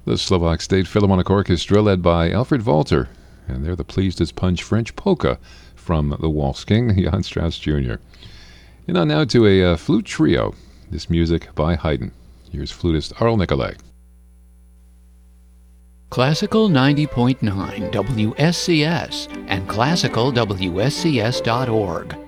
The Slovak State Philharmonic Orchestra, led by Alfred Walter, and they're the Pleased as Punch French polka from the Waltz King, Jan Strauss Jr. And on now to a flute trio. This music by Haydn. Here's flutist Arl Nicolai. Classical 90.9 WSCS and classicalwscs.org.